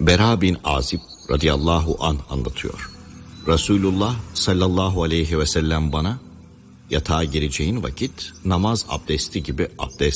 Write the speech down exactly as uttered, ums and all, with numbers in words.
Bera bin Azib radıyallahu anh anlatıyor. Resulullah sallallahu aleyhi ve sellem bana, yatağa gireceğin vakit namaz abdesti gibi abdest